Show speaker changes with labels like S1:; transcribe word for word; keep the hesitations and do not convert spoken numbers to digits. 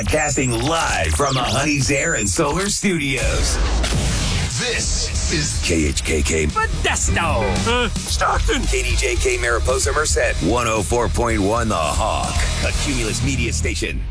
S1: Casting live from the Honey's Air and Solar Studios. This is K H K K Modesto. Uh, Stockton. K D J K Mariposa Merced. one oh four point one The Hawk. A Cumulus Media Station.